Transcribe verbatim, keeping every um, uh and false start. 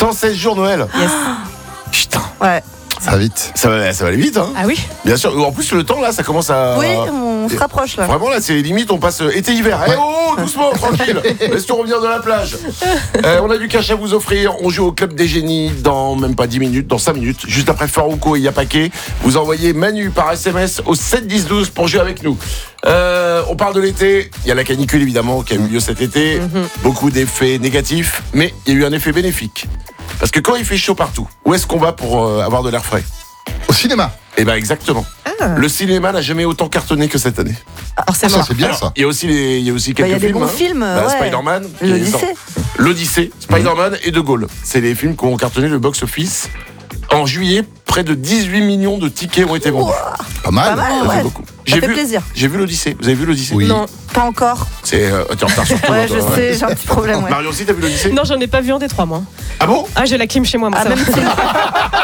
cent seize jours Noël. Yes. Putain. Ouais. Ça va vite. Ça va, ça va aller vite, hein. Ah oui. Bien sûr. En plus, le temps, là, ça commence à... Oui, on se rapproche là. Vraiment, là, c'est limite, on passe été-hiver. Eh oh, doucement, tranquille. Laisse-nous revenir de la plage. Euh, on a du cash à vous offrir. On joue au Club des Génies dans même pas dix minutes, dans cinq minutes. Juste après Farouko et Yapaké. Vous envoyez Manu par S M S au sept dix douze pour jouer avec nous. Euh, on parle de l'été. Il y a la canicule, évidemment, qui a eu lieu cet été. Mm-hmm. Beaucoup d'effets négatifs. Mais il y a eu un effet bénéfique. Parce que quand il fait chaud partout, où est-ce qu'on va pour euh, avoir de l'air frais ? Au cinéma. Eh ben exactement. Ah. Le cinéma n'a jamais autant cartonné que cette année. Alors c'est Ah, ça, mort. c'est bien, Alors, ça. Il y a aussi les, il y a aussi Bah, quelques il y a des films. bons hein. films, Bah, ouais. Spider-Man, qui est L'Odyssée. sorti. L'Odyssée, Spider-Man et De Gaulle. C'est les films qui ont cartonné le box-office. En juillet, près de dix-huit millions de tickets ont été vendus. Pas mal. Pas mal, Ça fait ouais. beaucoup. Ça J'ai fait vu, plaisir. j'ai vu l'Odyssée. Vous avez vu l'Odyssée ? Oui. Non, Pas encore. C'est. Euh, t'es en retard sur tout. Ouais, hein, je toi, sais, j'ai un petit problème. Ouais. Marion aussi, t'as vu l'Odyssée ? non, j'en ai pas vu en des trois, moi. Ah bon ? Ah, j'ai la clim chez moi, moi. Ah, ça même va. si-